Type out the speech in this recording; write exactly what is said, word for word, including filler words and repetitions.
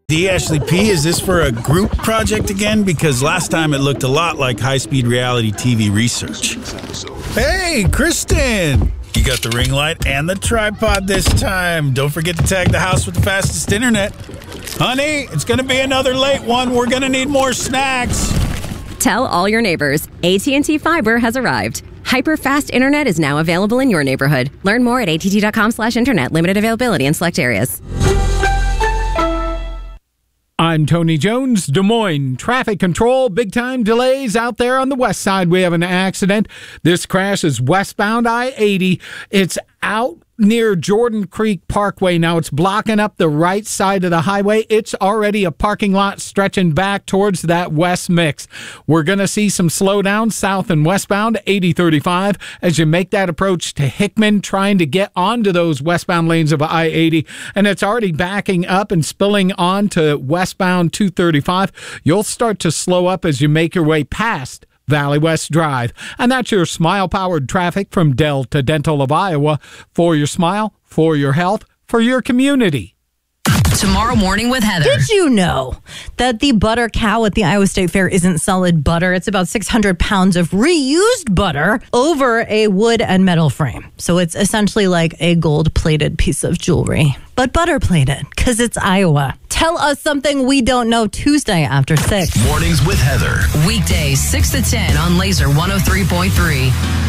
D. Ashley P., is this for a group project again? Because last time it looked a lot like high-speed reality T V research. Hey, Kristen! You got the ring light and the tripod this time. Don't forget to tag the house with the fastest internet. Honey, it's going to be another late one. We're going to need more snacks. Tell all your neighbors, A T and T Fiber has arrived. Hyper-fast internet is now available in your neighborhood. Learn more at att.com slash internet. Limited availability in select areas. I'm Tony Jones, Des Moines. Traffic control, big-time delays out there on the west side. We have an accident. This crash is westbound I eighty. It's out near Jordan Creek Parkway. Now it's blocking up the right side of the highway. It's already a parking lot stretching back towards that west mix. We're going to see some slowdown south and westbound eighty thirty-five as you make that approach to Hickman, trying to get onto those westbound lanes of I eighty. And it's already backing up and spilling on to westbound two thirty-five. You'll start to slow up as you make your way past Valley West Drive. And that's your smile-powered traffic from Delta Dental of Iowa. For your smile, for your health, for your community. Tomorrow Morning with Heather. Did you know that the butter cow at the Iowa State Fair isn't solid butter? It's about six hundred pounds of reused butter over a wood and metal frame. So it's essentially like a gold-plated piece of jewelry, but butter-plated because it's Iowa. Tell us something we don't know Tuesday after six. Mornings with Heather. Weekdays six to ten on Laser one oh three point three.